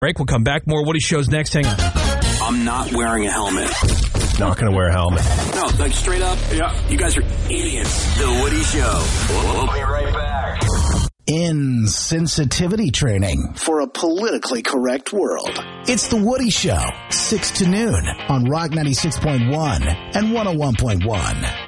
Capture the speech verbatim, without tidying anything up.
Break. We'll come back. More Woody Shows next. Hang on. I'm not wearing a helmet. Not going to wear a helmet. No, like straight up. Yeah. You guys are idiots. The Woody Show. We'll be right back. Insensitivity training for a politically correct world. It's The Woody Show, six to noon on Rock ninety-six point one and one oh one point one.